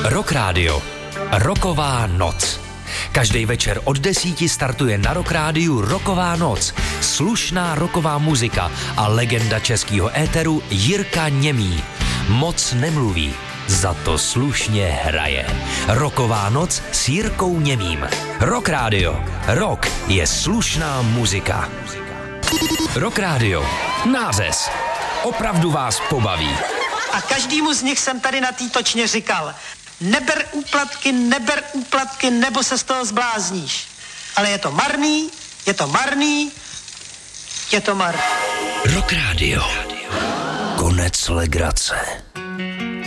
Rock Radio. Rocková noc. Každý večer od 10 startuje na Rock Rádiu Rocková noc. Slušná rocková muzika a legenda českého éteru Jirka Němý. Moc nemluví, za to slušně hraje. Rocková noc s Jirkou Němým. Rock Radio. Rock je slušná muzika. Rock Radio. Nářez. Opravdu vás pobaví. A každému z nich jsem tady na té točně říkal: neber úplatky, nebo se z toho zblázníš. Ale je to marný. Rock Radio. Konec legrace.